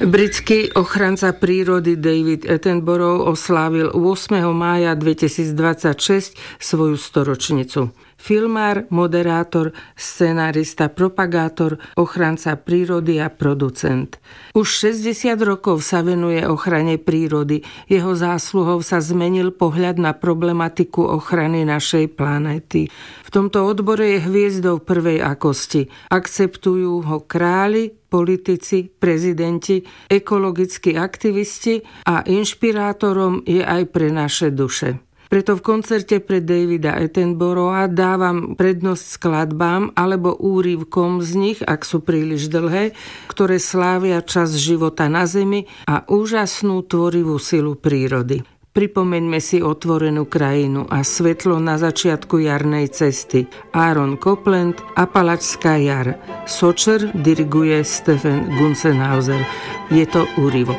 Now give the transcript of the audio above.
Britský ochranca prírody David Attenborough oslávil 8. mája 2026 svoju storočnicu. Filmár, moderátor, scenárista, propagátor, ochranca prírody a producent. Už 60 rokov sa venuje ochrane prírody. Jeho zásluhou sa zmenil pohľad na problematiku ochrany našej planéty. V tomto odbore je hviezdou prvej akosti. Akceptujú ho králi, politici, prezidenti, ekologickí aktivisti a inšpirátorom je aj pre naše duše. Preto v koncerte pre Davida Attenborougha dávam prednosť skladbám alebo úryvkom z nich, ak sú príliš dlhé, ktoré slávia čas života na Zemi a úžasnú tvorivú silu prírody. Pripomeňme si otvorenú krajinu a svetlo na začiatku jarnej cesty. Aaron Copland, Apalačská jar. Sočer diriguje Stefan Gunzenhauser. Je to úryvok.